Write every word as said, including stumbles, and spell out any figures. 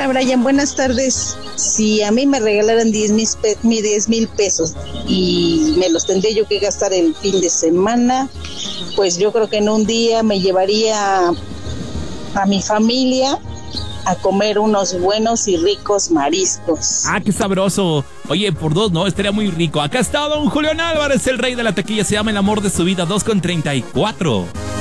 Hola Brian, buenas tardes. Si a mí me regalaran diez mil pesos y me los tendría yo que gastar el fin de semana, pues yo creo que en un día me llevaría a mi familia a comer unos buenos y ricos mariscos. Ah, qué sabroso. Oye, por dos, ¿no? Estaría muy rico. Acá está don Julián Álvarez, el rey de la taquilla. Se llama El amor de su vida, dos con treinta y cuatro.